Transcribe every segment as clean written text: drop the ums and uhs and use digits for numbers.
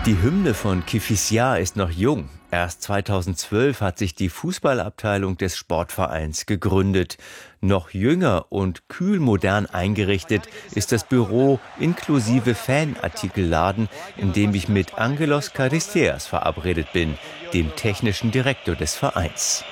Die Hymne von Kifissia ist noch jung. Erst 2012 hat sich die Fußballabteilung des Sportvereins gegründet. Noch jünger und kühl modern eingerichtet ist das Büro inklusive Fanartikelladen, in dem ich mit Angelos Charisteas verabredet bin, dem technischen Direktor des Vereins.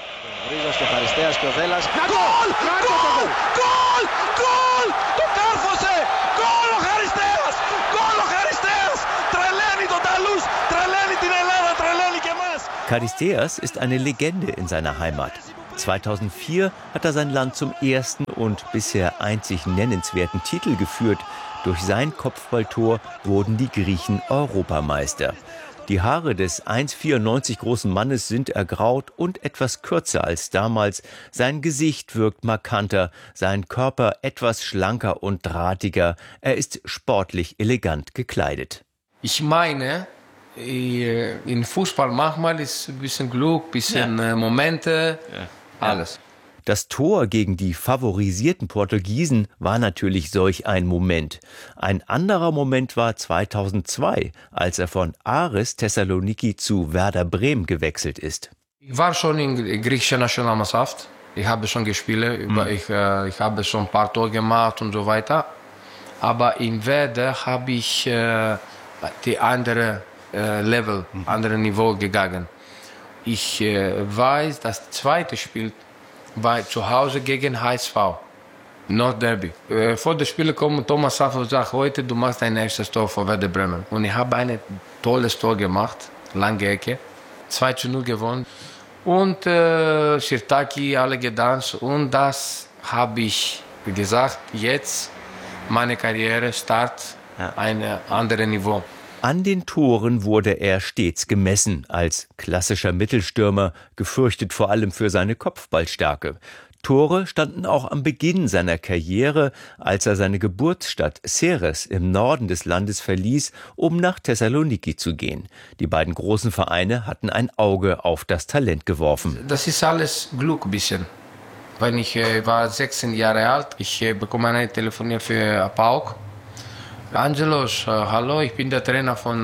Charisteas ist eine Legende in seiner Heimat. 2004 hat er sein Land zum ersten und bisher einzig nennenswerten Titel geführt. Durch sein Kopfballtor wurden die Griechen Europameister. Die Haare des 1,94 großen Mannes sind ergraut und etwas kürzer als damals. Sein Gesicht wirkt markanter, sein Körper etwas schlanker und drahtiger. Er ist sportlich elegant gekleidet. Ich meine, in Fußball manchmal ist ein bisschen Glück, ein bisschen Momente, alles. Das Tor gegen die favorisierten Portugiesen war natürlich solch ein Moment. Ein anderer Moment war 2002, als er von Aris Thessaloniki zu Werder Bremen gewechselt ist. Ich war schon in griechischer Nationalmannschaft. Ich habe schon gespielt, ich habe schon ein paar Tore gemacht und so weiter. Aber in Werder habe ich die andere Level, andere Niveau gegangen. Ich weiß, das zweite Spiel war zu Hause gegen HSV, Nordderby. Vor dem Spiel kommt Thomas Safo und sagt, heute du machst dein erstes Tor für Werder Bremen. Und ich habe ein tolles Tor gemacht, lange Ecke, 2:0 gewonnen. Und Sirtaki, alle getanzt. Und das habe ich gesagt, jetzt meine Karriere start ein anderes Niveau. An den Toren wurde er stets gemessen, als klassischer Mittelstürmer, gefürchtet vor allem für seine Kopfballstärke. Tore standen auch am Beginn seiner Karriere, als er seine Geburtsstadt Ceres im Norden des Landes verließ, um nach Thessaloniki zu gehen. Die beiden großen Vereine hatten ein Auge auf das Talent geworfen. Das ist alles Glück ein bisschen. Wenn ich war 16 Jahre alt, ich bekomme eine Telefonie für PAOK. Angelos, hallo, ich bin der Trainer von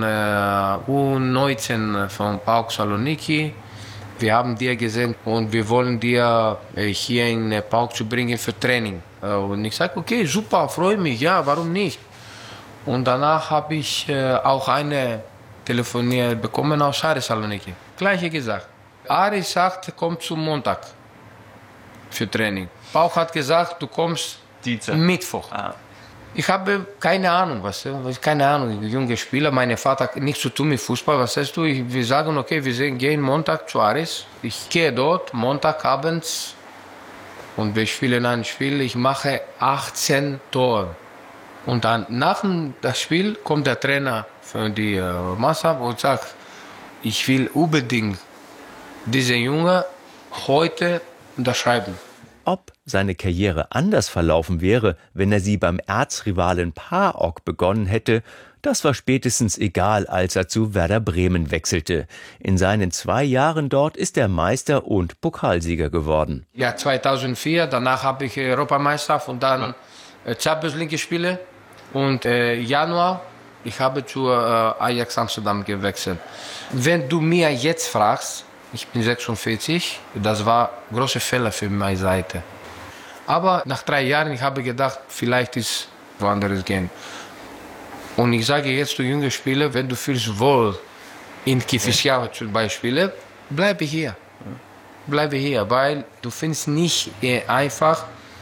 U19 von PAOK Saloniki. Wir haben dir gesehen und wir wollen dir hier in PAOK zu bringen für Training. Und ich sage, okay, super, freue mich, ja, warum nicht? Und danach habe ich auch eine Telefonie bekommen aus Aris Saloniki. Gleiche gesagt. Aris sagt, komm zum Montag für Training. PAOK hat gesagt, du kommst Mittwoch. Ich habe keine Ahnung, keine Ahnung, junge Spieler, mein Vater hat nichts zu tun mit Fußball, was sagst du? Wir sagen, okay, wir gehen Montag zu Aris, ich gehe dort, Montagabends und wir spielen ein Spiel, ich mache 18 Tore. Und dann nach dem Spiel kommt der Trainer für die Mannschaft und sagt, ich will unbedingt diesen Jungen heute unterschreiben. Ob seine Karriere anders verlaufen wäre, wenn er sie beim Erzrivalen PAOK begonnen hätte, das war spätestens egal, als er zu Werder Bremen wechselte. In seinen 2 Jahren dort ist er Meister und Pokalsieger geworden. Ja, 2004, danach habe ich Europameisterschaft und dann Champions League gespielt. Und Januar, ich habe zu Ajax Amsterdam gewechselt. Wenn du mir jetzt fragst, ich bin 46, das war ein großer Fehler für meine Seite. Aber nach 3 Jahren, ich habe gedacht, vielleicht ist woanders gehen. Und ich sage jetzt zu jungen Spielern, wenn du fühlst wohl in Kifissia zum Beispiel, bleibe hier. Bleibe hier, weil du findest nicht einfach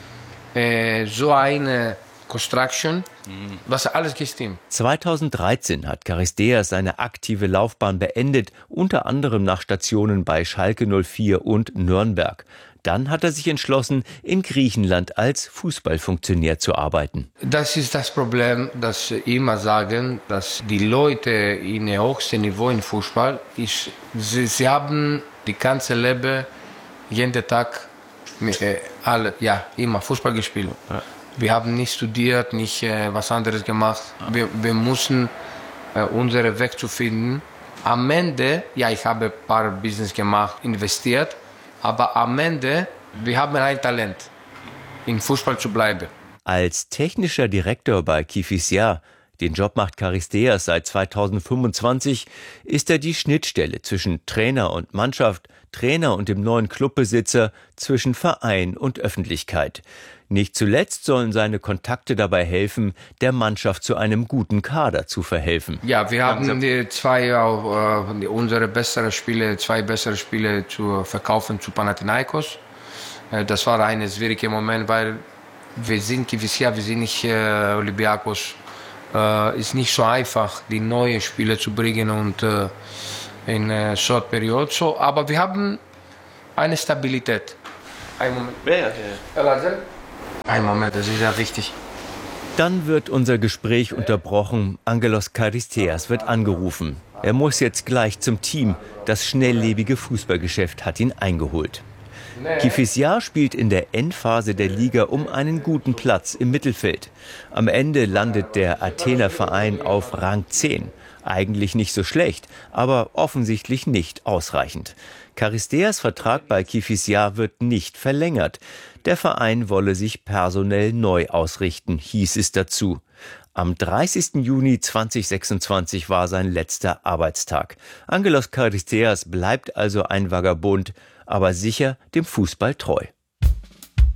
so eine Construction, was alles gestimmt. 2013 hat Charisteas seine aktive Laufbahn beendet, unter anderem nach Stationen bei Schalke 04 und Nürnberg. Dann hat er sich entschlossen, in Griechenland als Fußballfunktionär zu arbeiten. Das ist das Problem, das immer sagen, dass die Leute in einem höchsten Niveau im Fußball, sie haben die ganze Leben, jeden Tag, immer Fußball gespielt. Ja. Wir haben nicht studiert, nicht was anderes gemacht. Wir mussten unseren Weg zu finden. Am Ende, ich habe ein paar Business gemacht, investiert, aber am Ende, wir haben ein Talent, im Fußball zu bleiben. Als technischer Direktor bei Kifissia Den Job macht Charisteas seit 2025, ist er die Schnittstelle zwischen Trainer und Mannschaft, Trainer und dem neuen Clubbesitzer, zwischen Verein und Öffentlichkeit. Nicht zuletzt sollen seine Kontakte dabei helfen, der Mannschaft zu einem guten Kader zu verhelfen. Ja, wir haben unsere zwei bessere Spiele zu verkaufen zu Panathinaikos. Das war ein schwieriger Moment, weil wir sind nicht Olympiakos. Ist nicht so einfach, die neuen Spieler zu bringen und in Short Period. So, aber wir haben eine Stabilität. Ein Moment. Ein Moment, das ist ja wichtig. Dann wird unser Gespräch unterbrochen. Angelos Charisteas wird angerufen. Er muss jetzt gleich zum Team. Das schnelllebige Fußballgeschäft hat ihn eingeholt. Kifissia spielt in der Endphase der Liga um einen guten Platz im Mittelfeld. Am Ende landet der Athener Verein auf Rang 10. Eigentlich nicht so schlecht, aber offensichtlich nicht ausreichend. Charisteas Vertrag bei Kifissia wird nicht verlängert. Der Verein wolle sich personell neu ausrichten, hieß es dazu. Am 30. Juni 2026 war sein letzter Arbeitstag. Angelos Charisteas bleibt also ein Vagabund, aber sicher dem Fußball treu.